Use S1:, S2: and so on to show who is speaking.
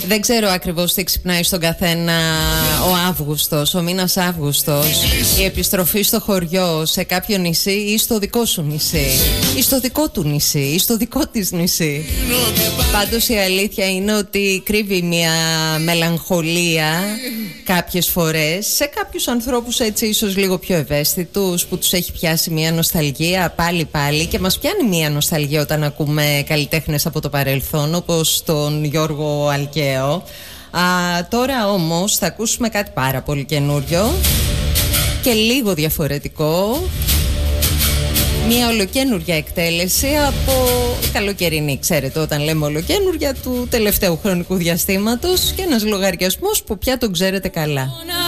S1: Δεν ξέρω ακριβώς τι ξυπνάει στον καθένα ο Αύγουστος, ο μήνας Αύγουστος. Η επιστροφή στο χωριό, σε κάποιο νησί ή στο δικό σου νησί, ή στο δικό του νησί, ή στο δικό της νησί. Πάντως η αλήθεια είναι ότι κρύβει μια μελαγχολία κάποιες φορές σε κάποιους ανθρώπους έτσι ίσως λίγο πιο ευαίσθητους, που τους έχει πιάσει μια νοσταλγία πάλι και μας πιάνει μια νοσταλγία όταν ακούμε καλλιτέχνες από το παρελθόν, όπως τον Γιώργο Αλκαίο. Τώρα όμως θα ακούσουμε κάτι πάρα πολύ καινούριο και λίγο διαφορετικό. Μια ολοκαίνουργια εκτέλεση από καλοκαιρινή, ξέρετε, όταν λέμε ολοκαίνουργια, του τελευταίου χρονικού διαστήματος, και ένας λογαριασμός που πια τον ξέρετε καλά.